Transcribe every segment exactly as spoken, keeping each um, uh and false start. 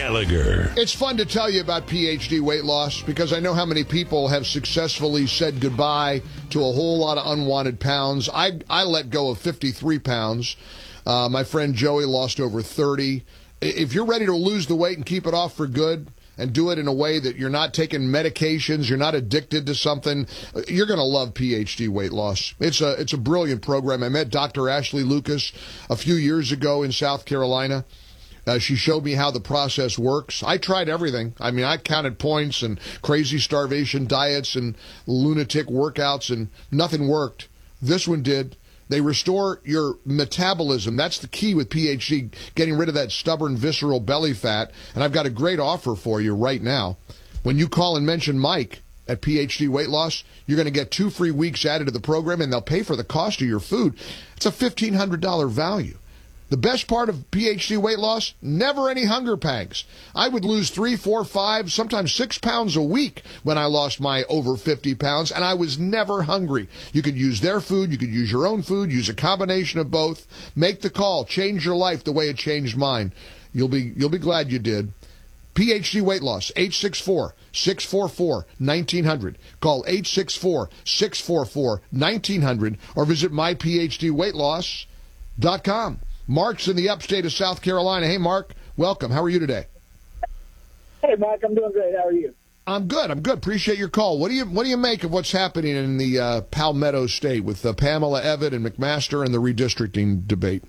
Gallagher. It's fun to tell you about P H D weight loss because I know how many people have successfully said goodbye to a whole lot of unwanted pounds. I, I let go of fifty-three pounds. Uh, my friend Joey lost over thirty. If you're ready to lose the weight and keep it off for good and do it in a way that you're not taking medications, you're not addicted to something, you're going to love P H D weight loss. It's a, it's a brilliant program. I met Doctor Ashley Lucas a few years ago in South Carolina. Uh, she showed me how the process works. I tried everything. I mean, I counted points and crazy starvation diets and lunatic workouts, and nothing worked. This one did. They restore your metabolism. That's the key with P H D, getting rid of that stubborn, visceral belly fat. And I've got a great offer for you right now. When you call and mention Mike at P H D Weight Loss, you're going to get two free weeks added to the program, and they'll pay for the cost of your food. It's a fifteen hundred dollars value. The best part of P H D weight loss, never any hunger pangs. I would lose three, four, five, sometimes six pounds a week when I lost my over fifty pounds, and I was never hungry. You could use their food, you could use your own food, use a combination of both. Make the call. Change your life the way it changed mine. You'll be you'll be glad you did. P H D weight loss, eight six four, six four four, one nine zero zero. Call eight six four, six four four, one nine zero zero or visit my p h d weight loss dot com. Mark's in the upstate of South Carolina. Hey, Mark, welcome. How are you today? Hey, Mike, I'm doing great. How are you? I'm good. I'm good. Appreciate your call. What do you What do you make of what's happening in the uh, Palmetto State with uh, Pamela Evatt and McMaster and the redistricting debate?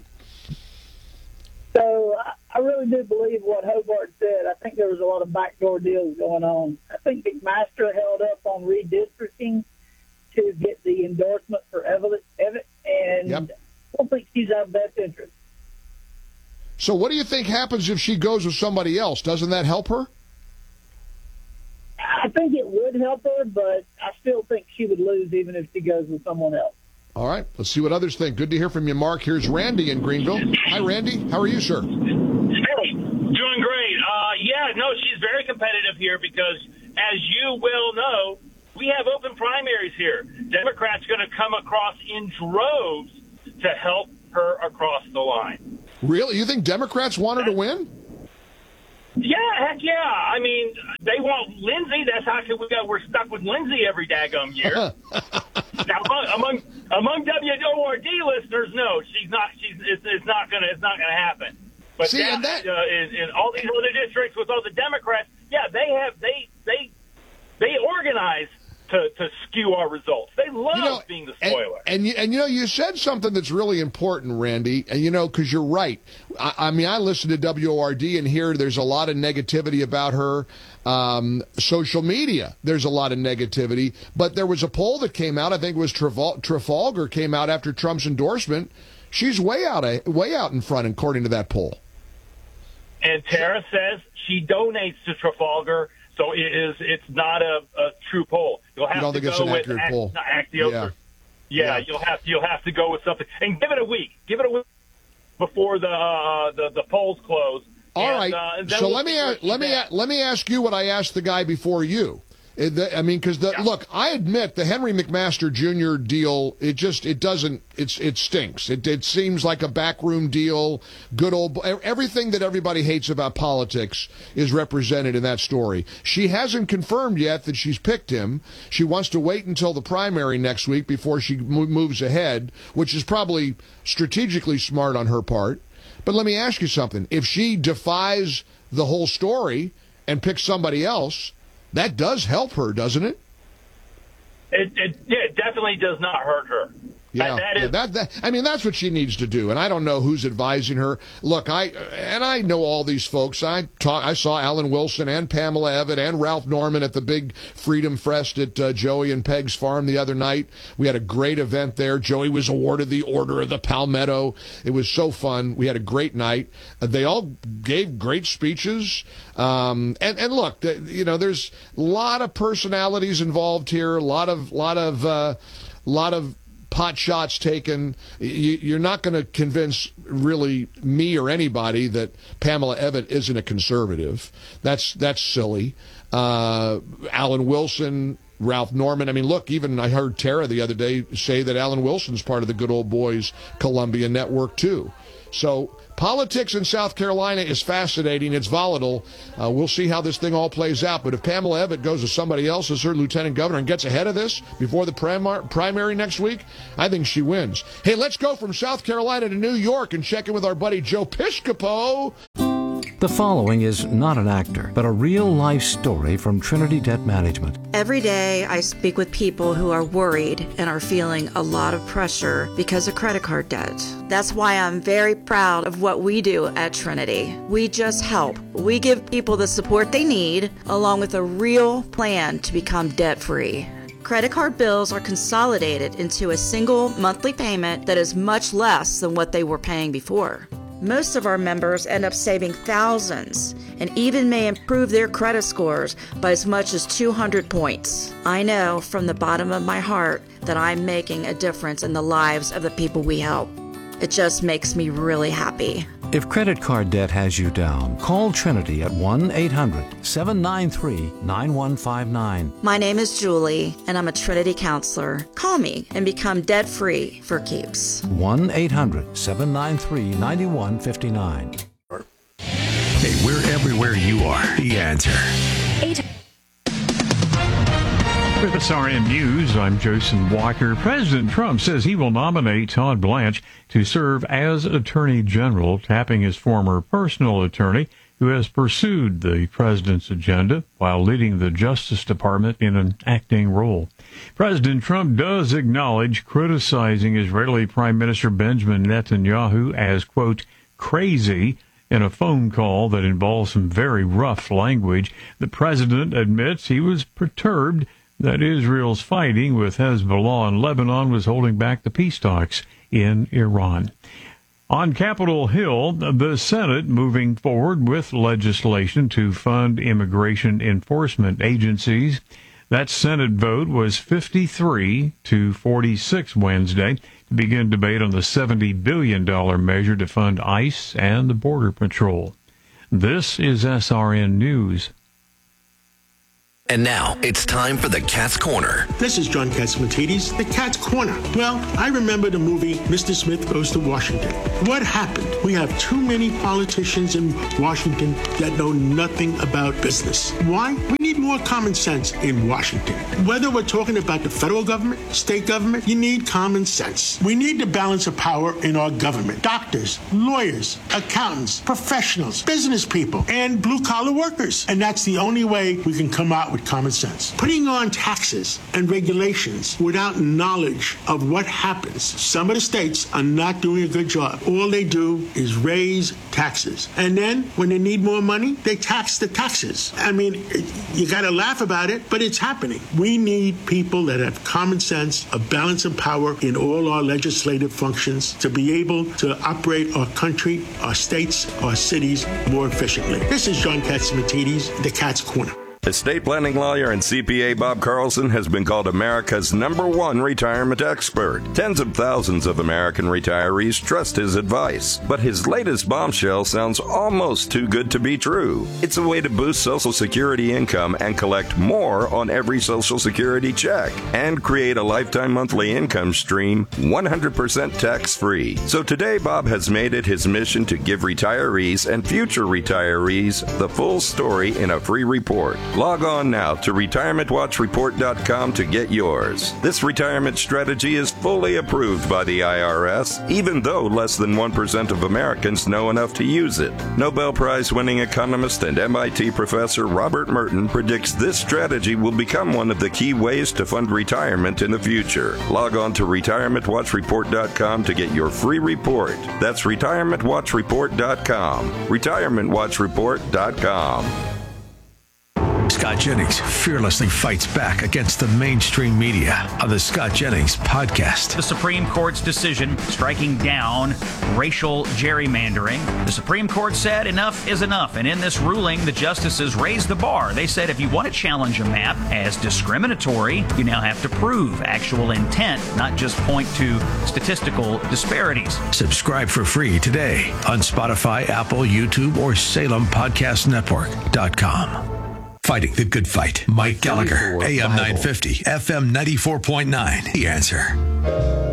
So I, I really do believe what Hobart said. I think there was a lot of backdoor deals going on. I think McMaster held up on redistricting to get the endorsement for Evatt, Evatt and yep. I don't think she's our best interest. So what do you think happens if she goes with somebody else? Doesn't that help her? I think it would help her, but I still think she would lose even if she goes with someone else. All right. Let's see what others think. Good to hear from you, Mark. Here's Randy in Greenville. Hi, Randy. How are you, sir? Hey, doing great. Uh, yeah, no, she's very competitive here because, as you well know, we have open primaries here. Democrats are going to come across in droves to help her across the line. Really? You think Democrats want her to win? Yeah, heck yeah. I mean, they want Lindsay. That's how we got, we're stuck with Lindsay every daggum year. Now, among, among among W O R D listeners, no, she's not. She's it's, it's not gonna it's not gonna happen. But See, that, and that... Uh, in, in all these other districts with all the Democrats, yeah, they have they they they organize to, to skew our results. They love you know, being the spoiler. And, and, you, and, you know, you said something that's really important, Randy, and, you know, because you're right. I, I mean, I listen to W O R D and hear there's a lot of negativity about her. Um, social media, there's a lot of negativity. But there was a poll that came out, I think it was Trafal- Trafalgar came out after Trump's endorsement. She's way out, way out in front, according to that poll. And Tara says she donates to Trafalgar. So it is. It's not a, a true poll. You'll have you don't to think go it's an with accurate act, poll. Axios. Yeah. Or, yeah, yeah, you'll have to, you'll have to go with something and give it a week. Give it a week before the uh, the, the polls close. All and, right. Uh, so we'll let me ask, let me let me ask you what I asked the guy before you. I mean, because the yeah. look, I admit the Henry McMaster Junior deal, it just it doesn't it's it stinks. It it seems like a backroom deal. Good old everything that everybody hates about politics is represented in that story. She hasn't confirmed yet that she's picked him. She wants to wait until the primary next week before she moves ahead, which is probably strategically smart on her part. But let me ask you something: if she defies the whole story and picks somebody else, that does help her, doesn't it? It, it, yeah, it definitely does not hurt her. Yeah, that, that is, yeah that, that, I mean, that's what she needs to do. And I don't know who's advising her. Look, I and I know all these folks. I talk, I saw Alan Wilson and Pamela Evatt and Ralph Norman at the big Freedom Fest at uh, Joey and Peg's farm the other night. We had a great event there. Joey was awarded the Order of the Palmetto. It was so fun. We had a great night. Uh, they all gave great speeches. Um, and, and look, the, you know, there's a lot of personalities involved here. A lot of, lot of, uh, lot of. pot shots taken. You, you're not going to convince really me or anybody that Pamela Evatt isn't a conservative. That's that's silly. Uh, Alan Wilson, Ralph Norman. I mean, look, even I heard Tara the other day say that Alan Wilson's part of the Good Old Boys Columbia Network too. So Politics in South Carolina is fascinating. It's volatile. Uh, we'll see how this thing all plays out. But if Pamela Ebbett goes to somebody else as her lieutenant governor and gets ahead of this before the prim- primary next week, I think she wins. Hey, let's go from South Carolina to New York and check in with our buddy Joe Piscopo. The following is not an actor, but a real-life story from Trinity Debt Management. Every day I speak with people who are worried and are feeling a lot of pressure because of credit card debt. That's why I'm very proud of what we do at Trinity. We just help. We give people the support they need, along with a real plan to become debt-free. Credit card bills are consolidated into a single monthly payment that is much less than what they were paying before. Most of our members end up saving thousands and even may improve their credit scores by as much as two hundred points. I know from the bottom of my heart that I'm making a difference in the lives of the people we help. It just makes me really happy. If credit card debt has you down, call Trinity at one eight hundred seven nine three nine one five nine. My name is Julie, and I'm a Trinity counselor. Call me and become debt-free for keeps. one eight hundred seven nine three nine one five nine. Hey, we're everywhere you are. The Answer. Eight. With S R N News, I'm Jason Walker. President Trump says he will nominate Todd Blanche to serve as Attorney General, tapping his former personal attorney who has pursued the president's agenda while leading the Justice Department in an acting role. President Trump does acknowledge criticizing Israeli Prime Minister Benjamin Netanyahu as, quote, crazy in a phone call that involves some very rough language. The president admits he was perturbed that Israel's fighting with Hezbollah in Lebanon was holding back the peace talks in Iran. On Capitol Hill, the Senate moving forward with legislation to fund immigration enforcement agencies. That Senate vote was fifty-three to forty-six Wednesday to begin debate on the seventy billion dollars measure to fund ICE and the Border Patrol. This is S R N News. And now it's time for the Cat's Corner. This is John Catsimatidis, the Cat's Corner. Well, I remember the movie Mister Smith Goes to Washington. What happened? We have too many politicians in Washington that know nothing about business. Why? We need more common sense in Washington. Whether we're talking about the federal government, state government, you need common sense. We need the balance of power in our government. Doctors, lawyers, accountants, professionals, business people, and blue-collar workers. And that's the only way we can come out with common sense. Putting on taxes and regulations without knowledge of what happens. Some of the states are not doing a good job. All they do is raise taxes. And then when they need more money, they tax the taxes. I mean, you got to laugh about it, but it's happening. We need people that have common sense, a balance of power in all our legislative functions to be able to operate our country, our states, our cities more efficiently. This is John Catsimatidis, the Cat's Corner. Estate planning lawyer and C P A Bob Carlson has been called America's number one retirement expert. Tens of thousands of American retirees trust his advice. But his latest bombshell sounds almost too good to be true. It's a way to boost Social Security income and collect more on every Social Security check and create a lifetime monthly income stream one hundred percent tax-free. So today, Bob has made it his mission to give retirees and future retirees the full story in a free report. Log on now to retirement watch report dot com to get yours. This retirement strategy is fully approved by the I R S, even though less than one percent of Americans know enough to use it. Nobel Prize-winning economist and M I T professor Robert Merton predicts this strategy will become one of the key ways to fund retirement in the future. Log on to retirement watch report dot com to get your free report. That's retirement watch report dot com. retirement watch report dot com. Scott Jennings fearlessly fights back against the mainstream media on the Scott Jennings Podcast. The Supreme Court's decision striking down racial gerrymandering. The Supreme Court said enough is enough, and in this ruling, the justices raised the bar. They said if you want to challenge a map as discriminatory, you now have to prove actual intent, not just point to statistical disparities. Subscribe for free today on Spotify, Apple, YouTube, or Salem Podcast Network dot com. Fighting the good fight. Mike Gallagher, A M nine fifty, F M ninety-four point nine. The Answer.